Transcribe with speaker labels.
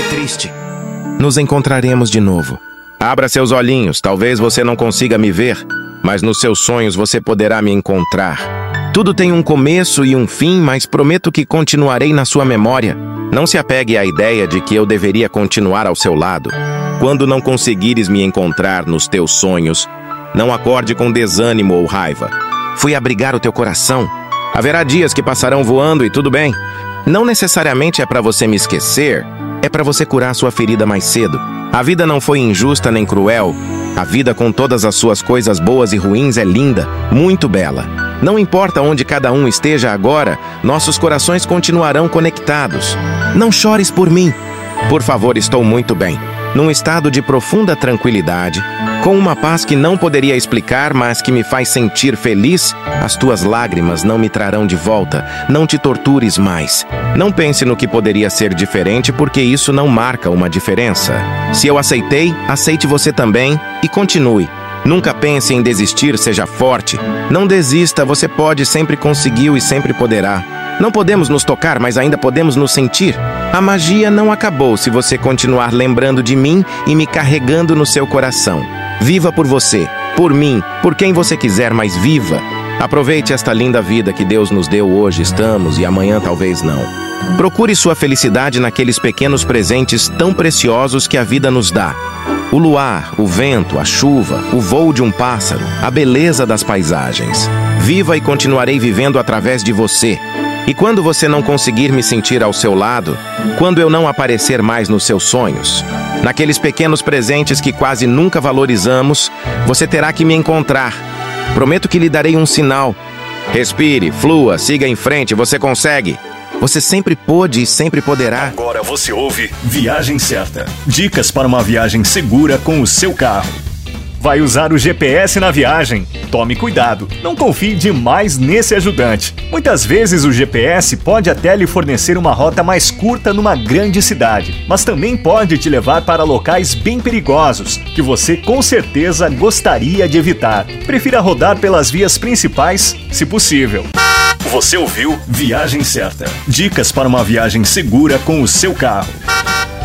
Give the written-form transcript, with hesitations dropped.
Speaker 1: triste. Nos encontraremos de novo. Abra seus olhinhos, talvez você não consiga me ver, mas nos seus sonhos você poderá me encontrar. Tudo tem um começo e um fim, mas prometo que continuarei na sua memória. Não se apegue à ideia de que eu deveria continuar ao seu lado. Quando não conseguires me encontrar nos teus sonhos, não acorde com desânimo ou raiva. Fui abrigar o teu coração. Haverá dias que passarão voando e tudo bem. Não necessariamente é para você me esquecer, é para você curar sua ferida mais cedo. A vida não foi injusta nem cruel. A vida, com todas as suas coisas boas e ruins, é linda, muito bela. Não importa onde cada um esteja agora, nossos corações continuarão conectados. Não chores por mim. Por favor, estou muito bem. Num estado de profunda tranquilidade, com uma paz que não poderia explicar, mas que me faz sentir feliz. As tuas lágrimas não me trarão de volta. Não te tortures mais. Não pense no que poderia ser diferente, porque isso não marca uma diferença. Se eu aceitei, aceite você também e continue. Nunca pense em desistir, seja forte. Não desista, você pode, sempre conseguiu e sempre poderá. Não podemos nos tocar, mas ainda podemos nos sentir. A magia não acabou se você continuar lembrando de mim e me carregando no seu coração. Viva por você, por mim, por quem você quiser, mas viva. Aproveite esta linda vida que Deus nos deu hoje, estamos, e amanhã talvez não. Procure sua felicidade naqueles pequenos presentes tão preciosos que a vida nos dá. O luar, o vento, a chuva, o voo de um pássaro, a beleza das paisagens. Viva e continuarei vivendo através de você. E quando você não conseguir me sentir ao seu lado, quando eu não aparecer mais nos seus sonhos, naqueles pequenos presentes que quase nunca valorizamos, você terá que me encontrar. Prometo que lhe darei um sinal. Respire, flua, siga em frente, você consegue. Você sempre pôde e sempre poderá.
Speaker 2: Agora você ouve Viagem Certa. Dicas para uma viagem segura com o seu carro. Vai usar o GPS na viagem? Tome cuidado, não confie demais nesse ajudante. Muitas vezes o GPS pode até lhe fornecer uma rota mais curta numa grande cidade, mas também pode te levar para locais bem perigosos, que você com certeza gostaria de evitar. Prefira rodar pelas vias principais, se possível. Você ouviu Viagem Certa. Dicas para uma viagem segura com o seu carro.